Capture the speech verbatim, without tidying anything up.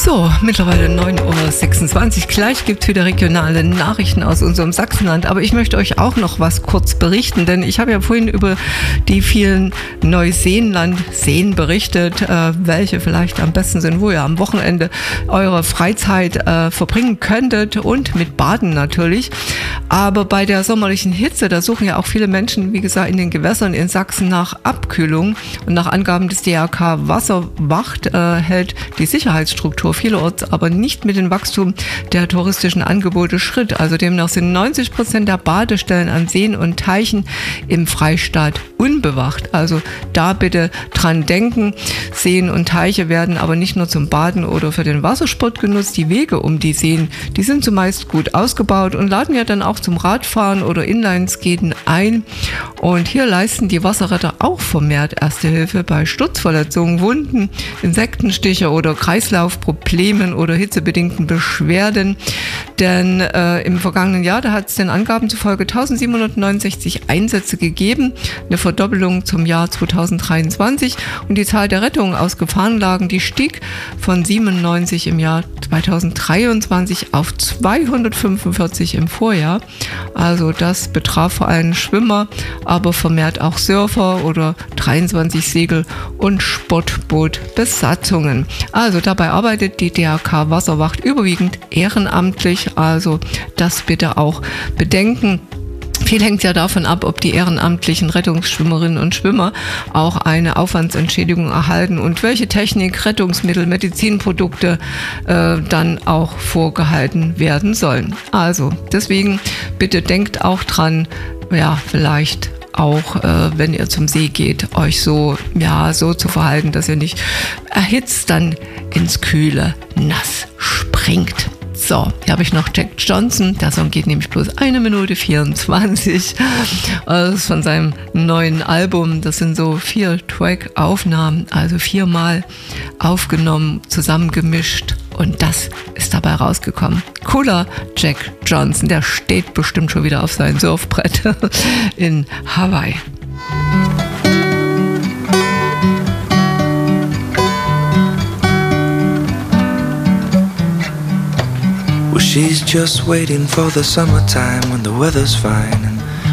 So, mittlerweile neun Uhr sechsundzwanzig. Gleich gibt es wieder regionale Nachrichten aus unserem Sachsenland. Aber ich möchte euch auch noch was kurz berichten, denn ich habe ja vorhin über die vielen Neuseenland-Seen berichtet, äh, welche vielleicht am besten sind, wo ihr am Wochenende eure Freizeit äh, verbringen könntet und mit Baden natürlich. Aber bei der sommerlichen Hitze, da suchen ja auch viele Menschen, wie gesagt, in den Gewässern in Sachsen nach Abkühlung. Und nach Angaben des D R K Wasserwacht äh, hält die Sicherheitsstruktur vielerorts aber nicht mit dem Wachstum der touristischen Angebote Schritt. Also demnach sind neunzig Prozent der Badestellen an Seen und Teichen im Freistaat unbewacht. Also da bitte dran denken. Seen und Teiche werden aber nicht nur zum Baden oder für den Wassersport genutzt. Die Wege um die Seen, die sind zumeist gut ausgebaut und laden ja dann auch zum Radfahren oder Inlineskaten ein. Und hier leisten die Wasserretter auch vermehrt Erste Hilfe bei Sturzverletzungen, Wunden, Insektenstiche oder Kreislaufproblemen oder hitzebedingten Beschwerden. Denn äh, im vergangenen Jahr, da hat es den Angaben zufolge eintausendsiebenhundertneunundsechzig Einsätze gegeben, eine Verdoppelung zum Jahr zweitausenddreiundzwanzig. Und die Zahl der Rettungen aus Gefahrenlagen, die stieg von siebenundneunzig im Jahr zweitausenddreiundzwanzig auf zweihundertfünfundvierzig im Vorjahr. Also das betraf vor allem Schwimmer, aber vermehrt auch Surfer oder dreiundzwanzig Segel- und Sportbootbesatzungen. Also dabei arbeitet die D R K Wasserwacht überwiegend ehrenamtlich, also das bitte auch bedenken. Viel hängt ja davon ab, ob die ehrenamtlichen Rettungsschwimmerinnen und Schwimmer auch eine Aufwandsentschädigung erhalten und welche Technik, Rettungsmittel, Medizinprodukte äh, dann auch vorgehalten werden sollen. Also deswegen bitte denkt auch dran, ja, vielleicht auch, äh, wenn ihr zum See geht, euch so, ja, so zu verhalten, dass ihr nicht erhitzt dann ins kühle Nass springt. So, hier habe ich noch Jack Johnson. Der Song geht nämlich bloß eine Minute vierundzwanzig. Das ist von seinem neuen Album. Das sind so vier Track-Aufnahmen, also viermal aufgenommen, zusammengemischt. Und das ist dabei rausgekommen. Cooler Jack Johnson, der steht bestimmt schon wieder auf seinem Surfbrett in Hawaii. Well, she's just waiting for the summertime when the weather's fine